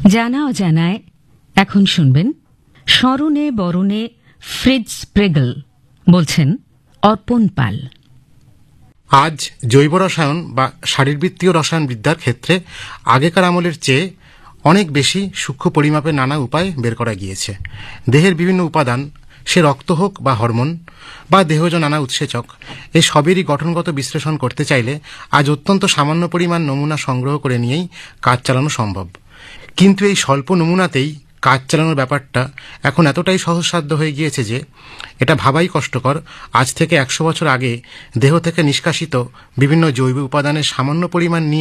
জানা অজানায় এখন শুনবেন স্মরণে বরণে ফ্রিটজ প্রেগল, বলছেন অর্পণ পাল। আজ জৈব রসায়ন বা শারীরবৃত্তীয় রসায়নবিদ্যার ক্ষেত্রে আগেকার আমলের চেয়ে অনেক বেশি সূক্ষ্ম পরিমাপের নানা উপায় বের করা গিয়েছে। দেহের বিভিন্ন উপাদান, সে রক্ত হোক বা হরমোন বা দেহজ নানা উৎসেচক, এই সবেরই গঠনগত বিশ্লেষণ করতে চাইলে আজ অত্যন্ত সামান্য পরিমাণ নমুনা সংগ্রহ করে নিয়েই কাজ চালানো সম্ভব। কিন্তু এই স্বল্প নমুনাতেই কাজ চালানোর ব্যাপারটা এখন এতটাই সহজসাধ্য হয়ে গিয়েছে যে এটা ভাবাই কষ্টকর আজ থেকে 100 বছর আগে দেহ থেকে নিষ্কাশিত বিভিন্ন জৈব উপাদানের সামান্য পরিমাণ নিয়ে